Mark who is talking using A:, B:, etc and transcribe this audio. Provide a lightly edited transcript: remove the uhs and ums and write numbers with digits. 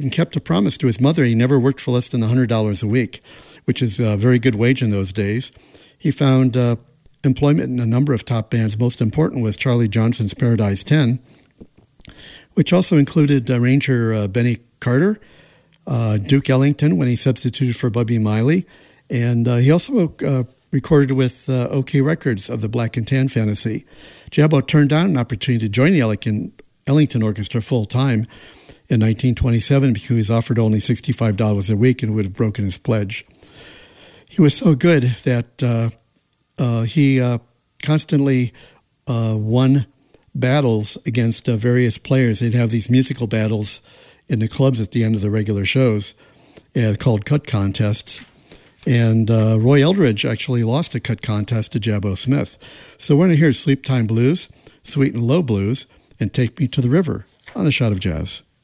A: and kept a promise to his mother. He never worked for less than $100 a week, which is a very good wage in those days. He found employment in a number of top bands. Most important was Charlie Johnson's Paradise 10, which also included Ranger Benny Carter, Duke Ellington when he substituted for Bubby Miley, and he also recorded with OK Records of the Black and Tan Fantasy. Jabbo turned down an opportunity to join the Ellington Orchestra full-time in 1927 because he was offered only $65 a week and would have broken his pledge. He was so good that he constantly won battles against various players. They'd have these musical battles in the clubs at the end of the regular shows called cut contests. And Roy Eldridge actually lost a cut contest to Jabbo Smith. So we're going to hear Sleep Time Blues, Sweet and Low Blues, and Take Me to the River on A Shot of Jazz.